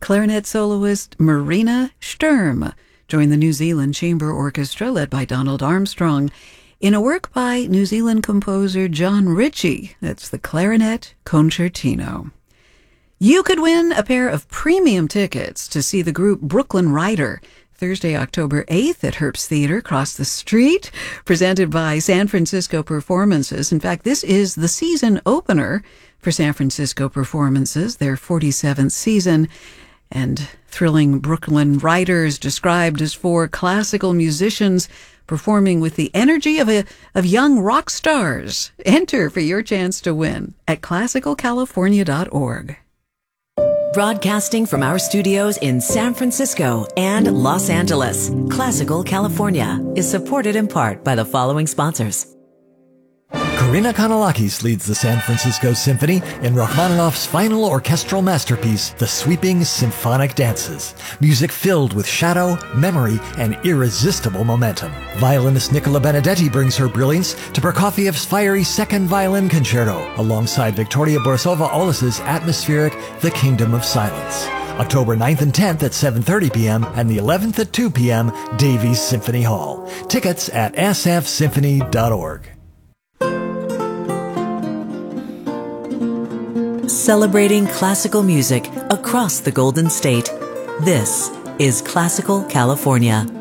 clarinet soloist Marina Sturm joined the New Zealand Chamber Orchestra led by Donald Armstrong in a work by New Zealand composer John Ritchie. That's the Clarinet Concertino. You could win a pair of premium tickets to see the group Brooklyn Rider Thursday, October 8th at Herbst Theater across the street, presented by San Francisco Performances. In fact, this is the season opener for San Francisco Performances, their 47th season. And thrilling Brooklyn Riders described as four classical musicians performing with the energy of young rock stars. Enter for your chance to win at classicalcalifornia.org. Broadcasting from our studios in San Francisco and Los Angeles, Classical California is supported in part by the following sponsors. Karina Kanalakis leads the San Francisco Symphony in Rachmaninoff's final orchestral masterpiece, The Sweeping Symphonic Dances. Music filled with shadow, memory, and irresistible momentum. Violinist Nicola Benedetti brings her brilliance to Prokofiev's fiery second violin concerto, alongside Victoria Borisova-Olis's atmospheric The Kingdom of Silence. October 9th and 10th at 7:30 p.m. and the 11th at 2 p.m., Davies Symphony Hall. Tickets at sfsymphony.org. Celebrating classical music across the Golden State. This is Classical California.